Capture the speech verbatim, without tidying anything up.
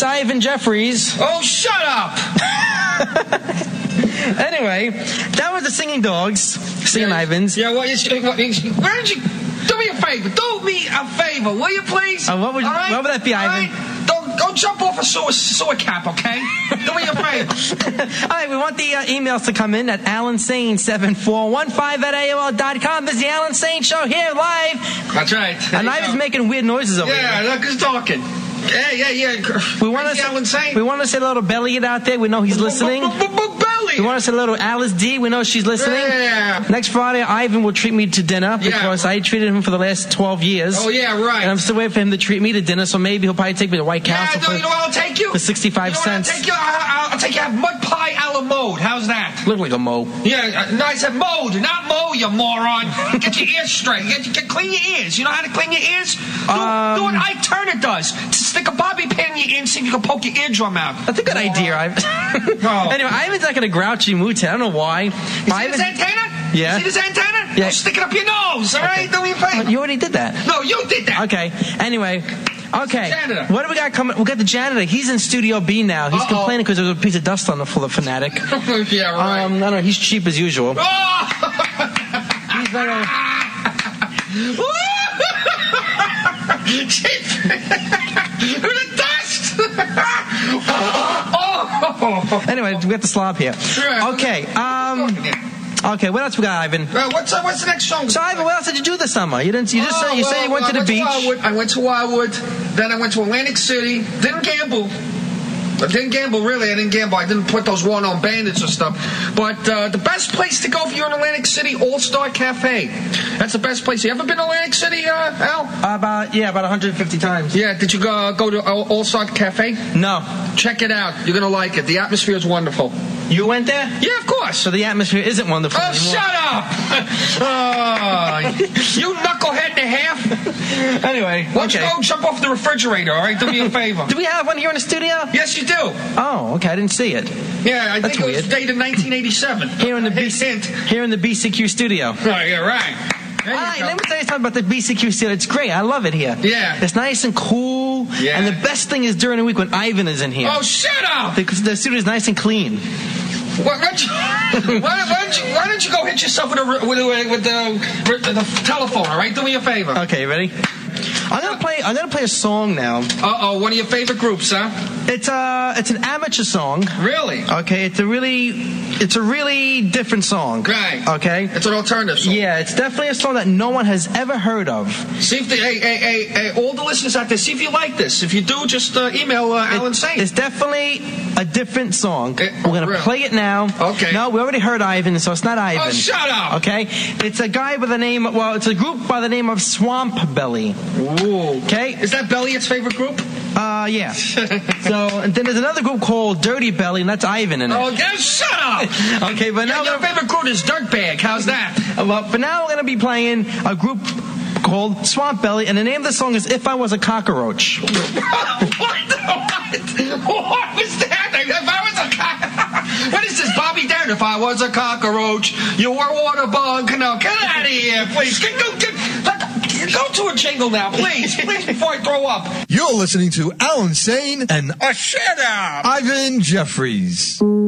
Ivan Jeffries. Oh, shut up! Anyway, that was the Singing Dogs, Singing yeah, Ivans. Yeah, what is, what is, why don't you do me a favor? Do me a favor, will you please? Uh, what, would, right? what would that be, All Ivan? Right? Don't, don't jump off a sewer, sewer cap, okay? Do me a favor. All right, we want the uh, emails to come in at alan sane seven four one five at A O L dot com. This is the Alan Sane Show here live. That's right. There And Ivan's making weird noises over yeah, here. Yeah, look who's talking. Yeah, yeah, yeah. We want to Alan Sane. We want to say a little Belliot out there. We know he's listening. We want to say a little Alice D. We know she's listening. Yeah. Next Friday, Ivan will treat me to dinner because yeah. I treated him for the last twelve years. Oh, yeah, right. And I'm still waiting for him to treat me to dinner, so maybe he'll probably take me to White Castle yeah, for, you know what I'll take you? for sixty-five you know cents. I'll take you? I'll, I'll take you to have mud pie a la mode. How's that? Look like a mo. Yeah, no, I said mode, not mo, you moron. Get your ears straight. Get, get, clean your ears. You know how to clean your ears? Do, Um, do what Ike Turner does. Stick a bobby pin in your ear and see if you can poke your eardrum out. That's a good moron. idea, Ivan. Oh. Anyway, Ivan's not going to grouchy mood today. I don't know why. You see Ivan, this antenna? Yeah. You see this antenna? Yeah. Don't stick it up your nose, all right? Do me a favor. You already did that. No, you did that. Okay. Anyway. Okay. Janitor. What do we got coming? We got the janitor. He's in Studio B now. He's Uh-oh. complaining because there was a piece of dust on the floor, the fanatic. Yeah, right. Um, I don't know. He's cheap as usual. Oh! He's like a... the dust! oh! Anyway, we got the slob here. Sure. Okay. Um. Okay. What else we got, Ivan? Uh, what's uh, what's the next song? So, Ivan, what else did you do this summer? You didn't. You just Oh, said you well, said you went well, to the I beach. Wildwood. I went to Wildwood. Then I went to Atlantic City. Didn't gamble. I didn't gamble, really. I didn't gamble. I didn't put those one-on bandits or stuff. But uh, the best place to go if you're in Atlantic City, All-Star Cafe. That's the best place. You ever been to Atlantic City, uh, Al? About yeah, about one hundred fifty times. Yeah. Did you go go to All-Star Cafe? No. Check it out. You're gonna like it. The atmosphere is wonderful. You went there? Yeah, of course. So the atmosphere isn't wonderful Oh, anymore. shut up! oh, you knucklehead and a half. Anyway, Why don't okay. you go jump off the refrigerator, all right? Do me a favor. Do we have one here in the studio? Yes, you do. Oh, okay. I didn't see it. Yeah, I That's think it weird. was dated nineteen eighty-seven. Here in the B Hint, C, hint. here in the B C Q studio. Oh, yeah, right. There you All right, go. let me tell you something about the B C Q studio. It's great. I love it here. Yeah. It's nice and cool. Yeah. And the best thing is during the week when Ivan is in here. Oh, shut up! The, the studio is nice and clean. Why, why, don't you, why, why, don't you, why don't you go hit yourself with, a, with, a, with the, with the telephone, all right? Do me a favor. Okay, ready? I'm gonna play. I'm gonna play a song now. Uh oh, one of your favorite groups, huh? It's a. It's an amateur song. Really? Okay. It's a really. It's a really different song. Right. Okay. It's an alternative song. Yeah, it's definitely a song that no one has ever heard of. See if the, hey, hey, hey, hey, all the listeners out there, see if you like this. If you do, just uh, email uh, Alan Sane. It's definitely a different song. It- We're gonna really? play it now. Okay. No, we already heard Ivan, so it's not Ivan. Oh, shut up! Okay. It's a guy by the name. Well, it's a group by the name of Swamp Belly. Ooh. Okay. Is that Belliot's favorite group? Uh, yeah. So, and then there's another group called Dirty Belly, and that's Ivan in it. Oh, yeah, shut up! Okay, but now Your we're- favorite group is Dirtbag. How's that? well, for now we're gonna be playing a group called Swamp Belly, and the name of the song is "If I Was a Cockroach." what? The, what? What was that? If I was a cock... What is this, Bobby Darin? If I was a cockroach, you were a water bug. No, get out of here, please. Get, go, get, go to a jingle now, please. Please, before I throw up. You're listening to Alan Sane and Oh, shut up! Ivan Jeffries.